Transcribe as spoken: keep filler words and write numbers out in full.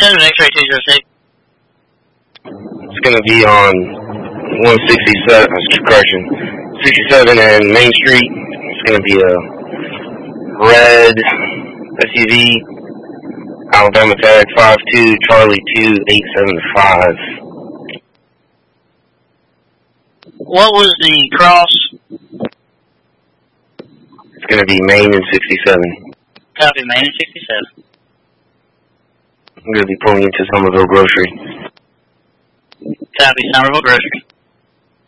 seven, X-ray two zero six. It's going to be on one sixty-seven, correction, sixty-seven and Main Street. It's going to be a red S U V, Alabama tag five two Charlie two eight seven five. What was the cross? It's going to be Main and sixty-seven. Copy, Main and sixty-seven. I'm going to be pulling into Somerville Grocery. Copy, Somerville Grocery.